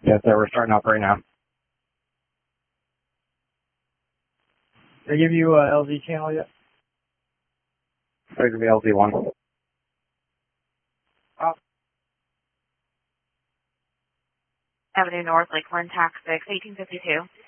Yes, sir. We're starting up right now. They give you a LZ channel yet? There's going to be LZ1. Avenue North, Lakeland, Tax 6, 1852.